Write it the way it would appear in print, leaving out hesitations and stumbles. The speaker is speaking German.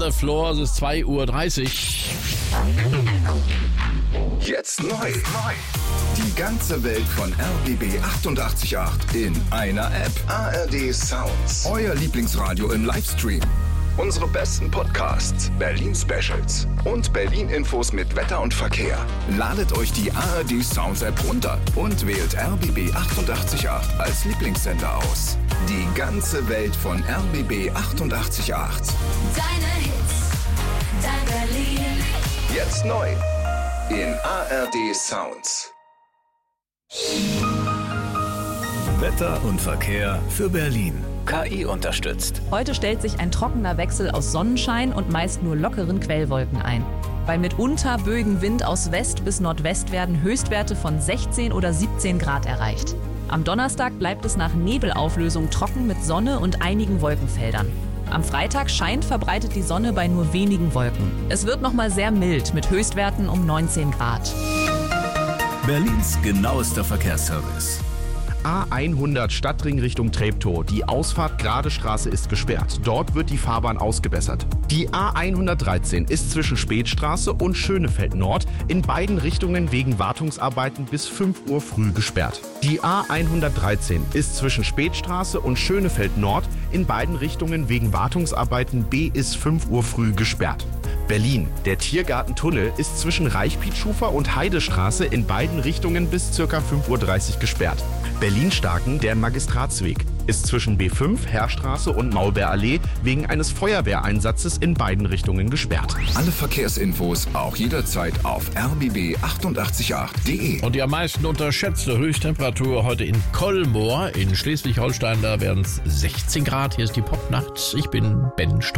the Floor, es ist 2:30 Uhr. Jetzt neu. Die ganze Welt von RBB 88.8 in einer App. ARD Sounds. Euer Lieblingsradio im Livestream. Unsere besten Podcasts, Berlin-Specials und Berlin-Infos mit Wetter und Verkehr. Ladet euch die ARD Sounds App runter und wählt RBB 88.8 als Lieblingssender aus. Die ganze Welt von RBB 88.8. Deine Hits, dein Berlin. Jetzt neu in ARD Sounds. Wetter und Verkehr für Berlin. KI unterstützt. Heute stellt sich ein trockener Wechsel aus Sonnenschein und meist nur lockeren Quellwolken ein. Bei mitunter böigem Wind aus West bis Nordwest werden Höchstwerte von 16 oder 17 Grad erreicht. Am Donnerstag bleibt es nach Nebelauflösung trocken mit Sonne und einigen Wolkenfeldern. Am Freitag scheint verbreitet die Sonne bei nur wenigen Wolken. Es wird nochmal sehr mild mit Höchstwerten um 19 Grad. Berlins genauester Verkehrsservice. A100 Stadtring Richtung Treptow. Die Ausfahrt Gradestraße ist gesperrt. Dort wird die Fahrbahn ausgebessert. Die A113 ist zwischen Spätstraße und Schönefeld Nord in beiden Richtungen wegen Wartungsarbeiten bis 5 Uhr früh gesperrt. Die A113 ist zwischen Spätstraße und Schönefeld Nord in beiden Richtungen wegen Wartungsarbeiten bis 5 Uhr früh gesperrt. Berlin. Der Tiergartentunnel ist zwischen Reichpietzschufer und Heidestraße in beiden Richtungen bis ca. 5:30 Uhr gesperrt. Berlin-Starken, der Magistratsweg, ist zwischen B5, Heerstraße und Maulbeerallee wegen eines Feuerwehreinsatzes in beiden Richtungen gesperrt. Alle Verkehrsinfos auch jederzeit auf rbb888.de. Und die am meisten unterschätzte Höchsttemperatur heute in Kolmar in Schleswig-Holstein. Da werden es 16 Grad. Hier ist die Popnacht. Ich bin Ben Strauß.